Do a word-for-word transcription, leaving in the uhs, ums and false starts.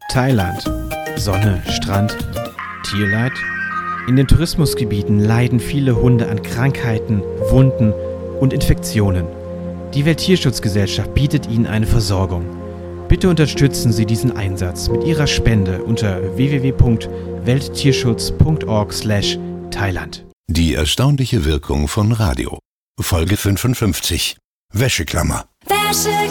Thailand. Sonne, Strand, Tierleid? In den Tourismusgebieten leiden viele Hunde an Krankheiten, Wunden und Infektionen. Die Welttierschutzgesellschaft bietet ihnen eine Versorgung. Bitte unterstützen Sie diesen Einsatz mit Ihrer Spende unter w w w punkt welttierschutz punkt org slash Thailand. Die erstaunliche Wirkung von Radio. Folge fünfundfünfzig. Wäscheklammer. Wäsche